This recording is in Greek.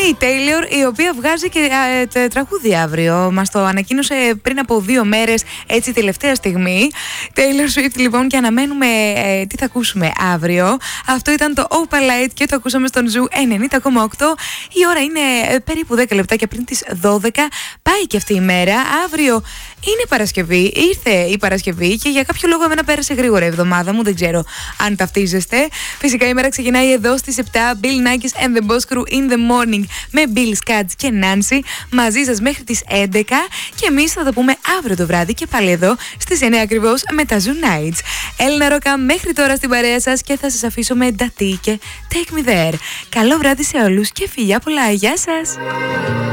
είναι η Taylor, η οποία βγάζει και τραγούδι αύριο. Μας το ανακοίνωσε πριν από 2 μέρες, έτσι τελευταία στιγμή. Taylor Swift λοιπόν, και αναμένουμε τι θα ακούσουμε αύριο. Αυτό ήταν το Opal Light και το ακούσαμε στον Ζου 90,8. Η ώρα είναι περίπου 10 λεπτάκια πριν τις 12. Πάει και αυτή η μέρα. Αύριο είναι Παρασκευή, ήρθε η Παρασκευή και για κάποιο λόγο εμένα πέρασε γρήγορα η εβδομάδα μου, δεν ξέρω αν ταυτίζεστε. Φυσικά η μέρα ξεκινάει εδώ στις 7, Bill Nackis and the Boss Crew in the morning με Bill Skadz και Nancy μαζί σας μέχρι τις 11 και εμείς θα το πούμε αύριο το βράδυ και πάλι εδώ στις 9 ακριβώς με τα Zoo Nights. Έλληνα Ρόκα μέχρι τώρα στην παρέα σας και θα σας αφήσω με Ντατί και Take Me There. Καλό βράδυ σε όλους και φιλιά πολλά, γεια σας!